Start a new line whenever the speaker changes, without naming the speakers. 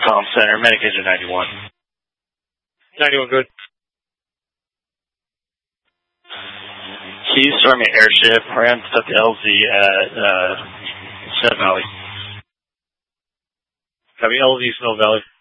Calm Center, medication 91.
91, good.
Keys storming airship, ran stuff to LZ at Snow Valley.
Copy, LZ Snow Valley.